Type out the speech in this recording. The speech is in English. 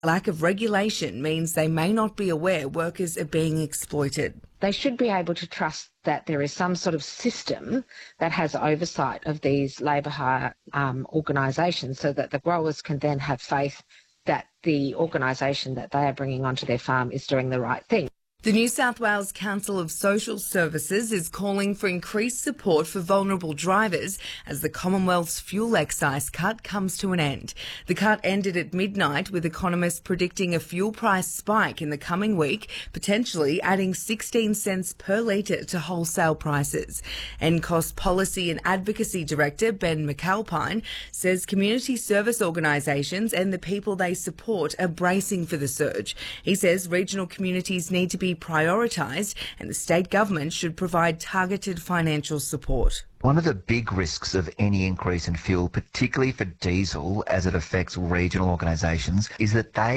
Lack of regulation means they may not be aware workers are being exploited. They should be able to trust that there is some sort of system that has oversight of these labour hire organisations, so that the growers can then have faith that the organisation that they are bringing onto their farm is doing the right thing. The New South Wales Council of Social Services is calling for increased support for vulnerable drivers as the Commonwealth's fuel excise cut comes to an end. The cut ended at midnight, with economists predicting a fuel price spike in the coming week, potentially adding 16 cents per litre to wholesale prices. NCOS Policy and Advocacy Director Ben McAlpine says community service organisations and the people they support are bracing for the surge. He says regional communities need to be prioritised and the state government should provide targeted financial support. One of the big risks of any increase in fuel, particularly for diesel as it affects regional organisations, is that they